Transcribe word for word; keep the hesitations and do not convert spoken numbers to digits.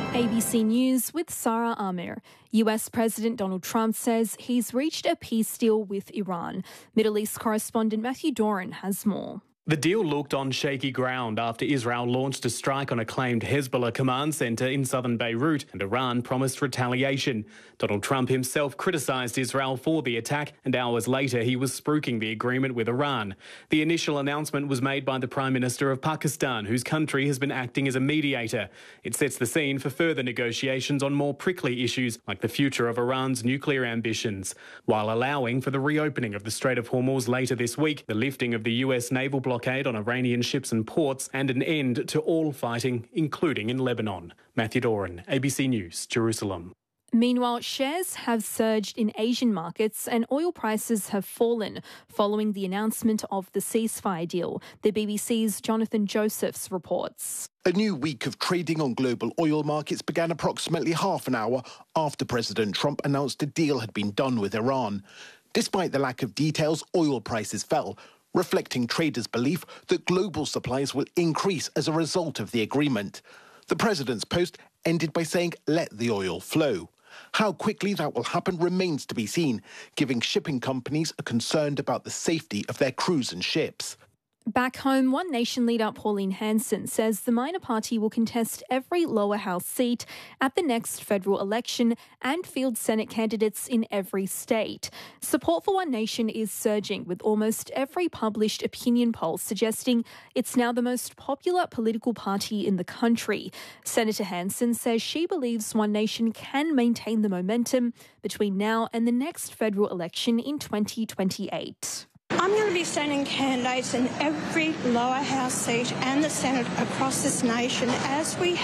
A B C News with Sarah Amir. U S President Donald Trump says he's reached a peace deal with Iran. Middle East correspondent Matthew Doran has more. The deal looked on shaky ground after Israel launched a strike on a claimed Hezbollah command centre in southern Beirut, and Iran promised retaliation. Donald Trump himself criticised Israel for the attack, and hours later he was spruiking the agreement with Iran. The initial announcement was made by the Prime Minister of Pakistan, whose country has been acting as a mediator. It sets the scene for further negotiations on more prickly issues like the future of Iran's nuclear ambitions, while allowing for the reopening of the Strait of Hormuz later this week, the lifting of the U S naval blockade on Iranian ships and ports, and an end to all fighting, including in Lebanon. Matthew Doran, A B C News, Jerusalem. Meanwhile, shares have surged in Asian markets and oil prices have fallen following the announcement of the ceasefire deal. The B B C's Jonathan Josephs reports. A new week of trading on global oil markets began approximately half an hour after President Trump announced a deal had been done with Iran. Despite the lack of details, oil prices fell, reflecting traders' belief that global supplies will increase as a result of the agreement. The president's post ended by saying, "Let the oil flow." How quickly that will happen remains to be seen, giving shipping companies are concerned about the safety of their crews and ships. Back home, One Nation leader Pauline Hanson says the minor party will contest every lower house seat at the next federal election and field Senate candidates in every state. Support for One Nation is surging, with almost every published opinion poll suggesting it's now the most popular political party in the country. Senator Hanson says she believes One Nation can maintain the momentum between now and the next federal election in twenty twenty-eight. I'm going to be standing candidates in every lower house seat and the Senate across this nation as we